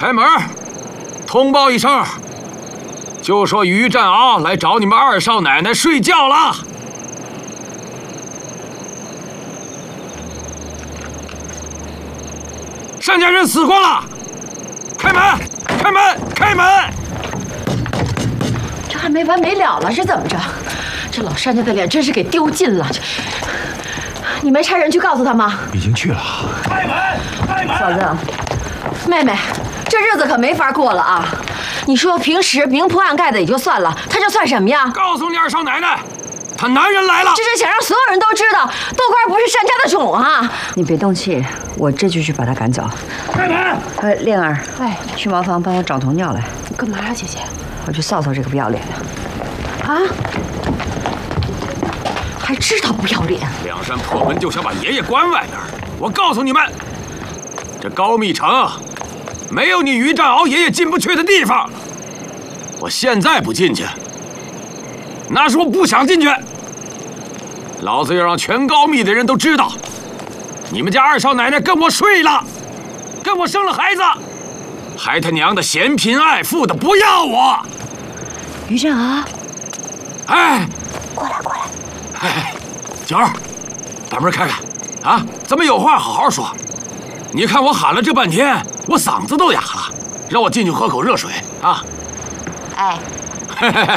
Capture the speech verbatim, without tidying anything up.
开门，通报一声，就说于占鳌来找你们二少奶奶睡觉了。单家人死光了！开门！开门！开门！ 这还没完没了了，是怎么着？这老单家的脸真是给丢尽了。你没差人去告诉他吗？ 已经去了。 开门！开门！ 嫂子，妹妹，这日子可没法过了啊！你说平时明铺暗盖的也就算了，他这算什么呀？ 告诉你二少奶奶，他男人来了！ 这是想让所有人都知道豆官不是单家的种啊！ 你别动气，我这就去把他赶走。 开门！ 哎，莲儿， 哎， 去茅房帮我找桶尿来。 干嘛呀，姐姐？ 我去臊臊这个不要脸的。 啊？还知道不要脸？ 梁山破门就想把爷爷关外边。我告诉你们，这高密城没有你于占鳌爷爷进不去的地方。我现在不进去，那是我不想进去。老子要让全高密的人都知道，你们家二少奶奶跟我睡了，跟我生了孩子，还他娘的嫌贫爱富的不要我。 于占鳌， 哎， 过来过来。 哎，九儿，把门开开，啊，咱们有话好好说。你看我喊了这半天，我嗓子都哑了，让我进去喝口热水啊。 哎，